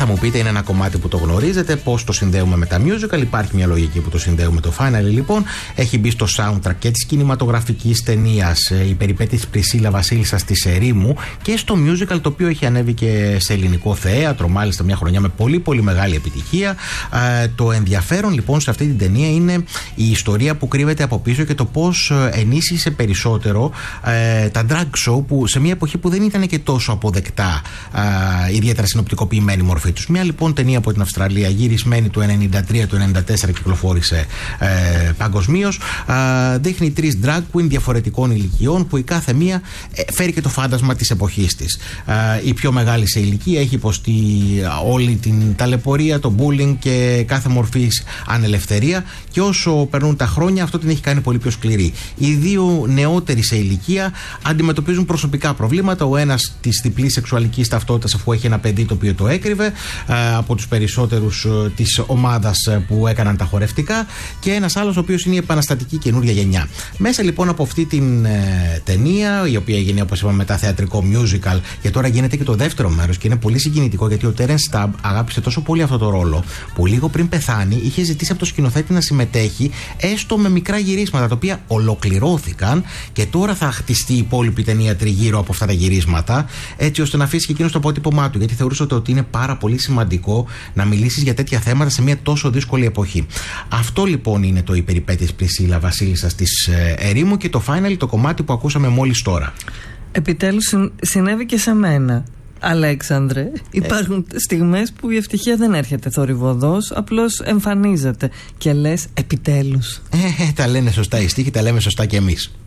Θα μου πείτε, είναι ένα κομμάτι που το γνωρίζετε, πώς το συνδέουμε με τα musical. Υπάρχει μια λογική που το συνδέουμε. Το Finally λοιπόν έχει μπει στο soundtrack και της κινηματογραφικής ταινίας «Η περιπέτειες της Πρυσίλα Βασίλισσας της Ερήμου» και στο musical, το οποίο έχει ανέβει και σε ελληνικό θέατρο, μάλιστα μια χρονιά με πολύ πολύ μεγάλη επιτυχία. Το ενδιαφέρον λοιπόν σε αυτή την ταινία είναι η ιστορία που κρύβεται από πίσω και το πώς ενίσχυσε περισσότερο τα drag show, που σε μια εποχή που δεν ήταν και τόσο αποδεκτά, ιδιαίτερα συνοπτικοποιημένη μορφή τους. Μια λοιπόν ταινία από την Αυστραλία, γυρισμένη το 1993, το 1994 κυκλοφόρησε παγκοσμίως. Δείχνει 3 drag queen διαφορετικών ηλικιών, που η κάθε μία φέρει και το φάντασμα της εποχής της. Η πιο μεγάλη σε ηλικία έχει υποστεί όλη την ταλαιπωρία, το bullying και κάθε μορφής ανελευθερία, και όσο περνούν τα χρόνια αυτό την έχει κάνει πολύ πιο σκληρή. Οι 2 νεότεροι σε ηλικία αντιμετωπίζουν προσωπικά προβλήματα. Ο ένας της διπλής σεξουαλικής ταυτότητας, αφού έχει ένα παιδί το οποίο το έκρυβε από τους περισσότερους της ομάδας που έκαναν τα χορευτικά, και ένας άλλος ο οποίος είναι η επαναστατική καινούργια γενιά. Μέσα λοιπόν από αυτή την ταινία, η οποία έγινε, όπως είπαμε, μετά θεατρικό musical, και τώρα γίνεται και το δεύτερο μέρος, και είναι πολύ συγκινητικό, γιατί ο Terence Stamp αγάπησε τόσο πολύ αυτό το ρόλο, που λίγο πριν πεθάνει είχε ζητήσει από το σκηνοθέτη να συμμετέχει έστω με μικρά γυρίσματα, τα οποία ολοκληρώθηκαν, και τώρα θα χτιστεί η υπόλοιπη ταινία τριγύρω από αυτά τα γυρίσματα, έτσι ώστε να αφήσει και εκείνο το αποτύπωμά του, γιατί θεωρούσε ότι είναι πάρα πολύ σημαντικό να μιλήσεις για τέτοια θέματα σε μια τόσο δύσκολη εποχή. Αυτό λοιπόν είναι το «Η περιπέτειες Πρυσίλα Βασίλισσας της Ερήμου», και το Finally, το κομμάτι που ακούσαμε μόλις τώρα. Επιτέλους συνέβη και σε μένα, Αλέξανδρε. Υπάρχουν στιγμές που η ευτυχία δεν έρχεται θορυβοδός, απλώς εμφανίζεται και λες επιτέλους. Τα λένε σωστά οι στίχοι, τα λέμε σωστά κι εμείς.